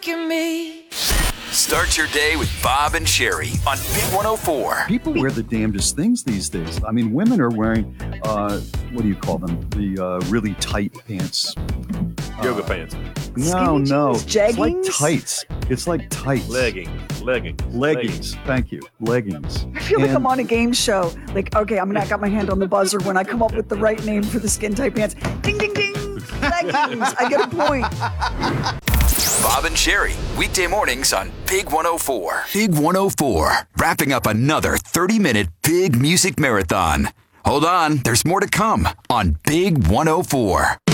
me. Start your day with Bob and Sherry on Big 104. People wear the damnedest things these days. I mean, women are wearing, what do you call them? The really tight pants. Yoga pants. No. Jeggings? It's like tights. It's like tights. Leggings. Thank you. Leggings. I feel like I'm on a game show. Like, okay, I got my hand on the buzzer when I come up with the right name for the skin tight pants. Ding, ding, ding. Leggings. I get a point. Bob and Sherry, weekday mornings on Big 104. Big 104, wrapping up another 30-minute big music marathon. Hold on, there's more to come on Big 104.